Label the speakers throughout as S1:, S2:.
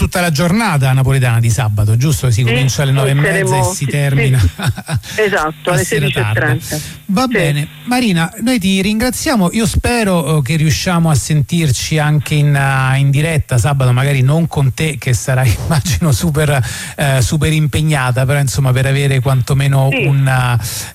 S1: tutta la giornata napoletana di sabato, giusto? Si comincia alle 9:30 e si termina
S2: esatto, alle 16:30.
S1: Va bene, Marina, noi ti ringraziamo. Io spero che riusciamo a sentirci anche in diretta sabato, magari non con te che sarai immagino super impegnata, però insomma per avere quantomeno un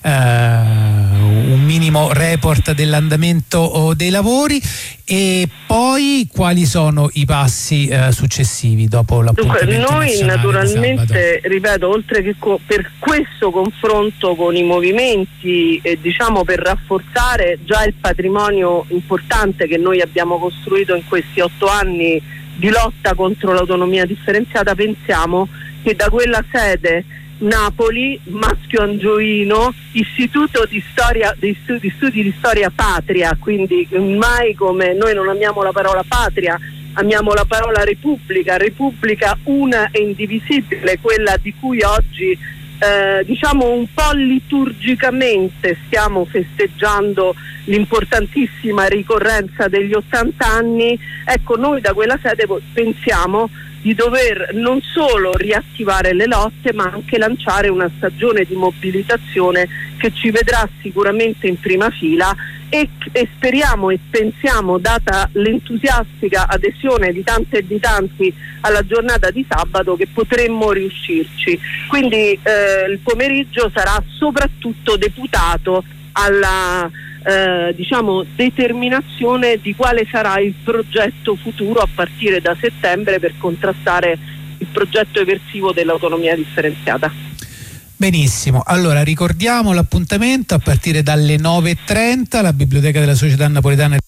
S1: minimo report dell'andamento dei lavori. E poi quali sono i passi successivi dopo l'appuntamento?
S2: Dunque, noi naturalmente,
S1: ripeto,
S2: oltre che per questo confronto con i movimenti, diciamo per rafforzare già il patrimonio importante che noi abbiamo costruito in questi 8 anni di lotta contro l'autonomia differenziata, pensiamo che da quella sede Napoli, Maschio Angioino, Istituto di Studi di Storia Patria, quindi mai come noi non amiamo la parola patria, amiamo la parola Repubblica una e indivisibile, quella di cui oggi diciamo un po' liturgicamente stiamo festeggiando l'importantissima ricorrenza degli 80 anni. Ecco, noi da quella sede pensiamo di dover non solo riattivare le lotte, ma anche lanciare una stagione di mobilitazione che ci vedrà sicuramente in prima fila e speriamo e pensiamo, data l'entusiastica adesione di tante e di tanti alla giornata di sabato, che potremmo riuscirci. Quindi il pomeriggio sarà soprattutto deputato alla determinazione di quale sarà il progetto futuro a partire da settembre per contrastare il progetto eversivo dell'autonomia differenziata.
S1: Benissimo, allora ricordiamo l'appuntamento a partire dalle 9:30, la Biblioteca della Società Napoletana